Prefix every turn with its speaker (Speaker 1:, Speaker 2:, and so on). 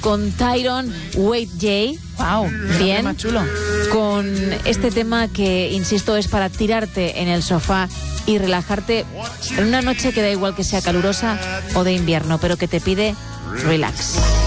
Speaker 1: con Tyrone Wade-Jay.
Speaker 2: Wow,
Speaker 1: bien,
Speaker 2: más chulo.
Speaker 1: Con este tema que, insisto, es para tirarte en el sofá y relajarte en una noche que da igual que sea calurosa o de invierno, pero que te pide relax.